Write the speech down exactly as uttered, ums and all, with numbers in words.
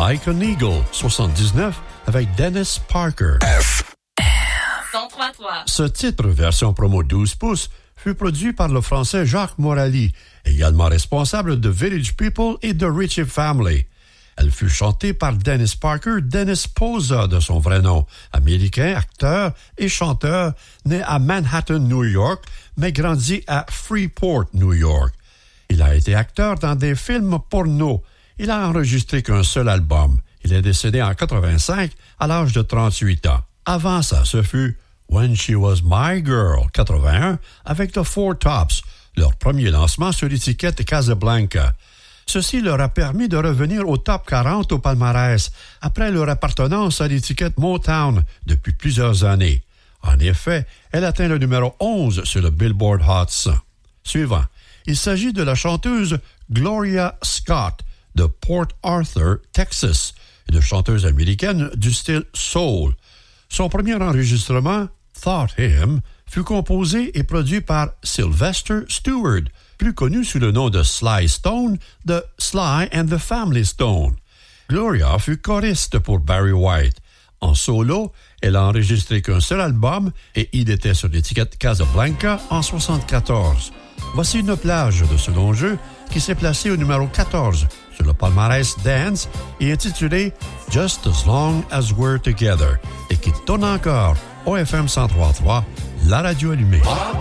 Like an Eagle, soixante-dix-neuf, avec Dennis Parker. F M cent trois trois. Ce titre, version promo douze pouces, fut produit par le Français Jacques Morali, également responsable de Village People et de Ritchie Family. Elle fut chantée par Dennis Parker, Dennis Posa de son vrai nom, américain, acteur et chanteur, né à Manhattan, New York, mais grandi à Freeport, New York. Il a été acteur dans des films porno. Il a enregistré qu'un seul album. Il est décédé en quatre-vingt-cinq à l'âge de trente-huit ans. Avant ça, ce fut When She Was My Girl, quatre-vingt-un, avec The Four Tops, leur premier lancement sur l'étiquette Casablanca. Ceci leur a permis de revenir au top quarante au palmarès, après leur appartenance à l'étiquette Motown depuis plusieurs années. En effet, elle atteint le numéro onze sur le Billboard Hot cent. Suivant, il s'agit de la chanteuse Gloria Scott de Port Arthur, Texas, une chanteuse américaine du style soul. Son premier enregistrement, Thought Him, fut composé et produit par Sylvester Stewart, plus connu sous le nom de Sly Stone de Sly and the Family Stone. Gloria fut choriste pour Barry White. En solo, elle a enregistré qu'un seul album et il était sur l'étiquette Casablanca en soixante-quatorze. Voici une plage de second jeu qui s'est placée au numéro quatorze sur le palmarès Dance et intitulé Just As Long As We're Together et qui tourne encore au F M cent trois point trois, la radio allumée. Pop